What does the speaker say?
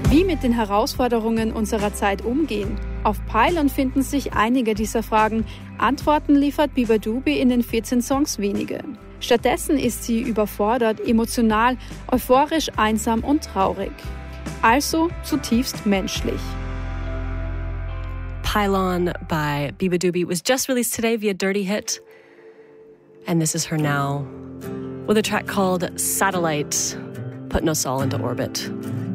Wie mit den Herausforderungen unserer Zeit umgehen? Auf Pylon finden sich einige dieser Fragen. Antworten liefert beabadoobee in den 14 Songs wenige. Stattdessen ist sie überfordert, emotional, euphorisch, einsam und traurig. Also zutiefst menschlich. Pylon by beabadoobee was just released today via Dirty Hit. And this is her now with a track called Satellite, putting us all into orbit.